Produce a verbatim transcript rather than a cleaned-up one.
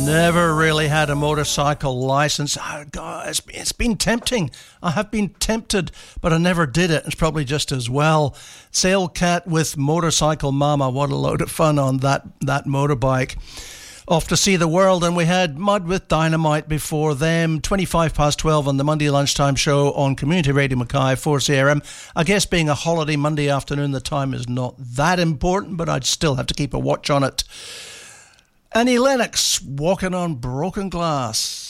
Never really had a motorcycle license. Oh, God, it's, it's been tempting. I have been tempted, but I never did it. It's probably just as well. Sailcat with Motorcycle Mama. What a load of fun on that, that motorbike. Off to see the world, and we had Mud with Dynamite before them. twenty-five past twelve on the Monday lunchtime show on Community Radio Mackay, four C R M. I guess being a holiday Monday afternoon, the time is not that important, but I'd still have to keep a watch on it. Annie Lennox, Walking on Broken Glass.